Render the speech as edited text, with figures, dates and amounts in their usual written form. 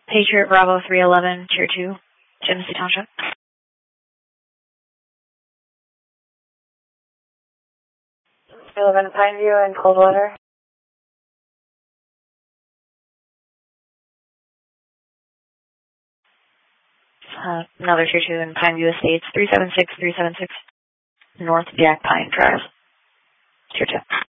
Patriot Bravo 311, Tier 2, Genesee Township. 11 Pineview and Coldwater. Another Tier 2 in Pineview Estates, 376 North Jack Pine Drive. Tier 2.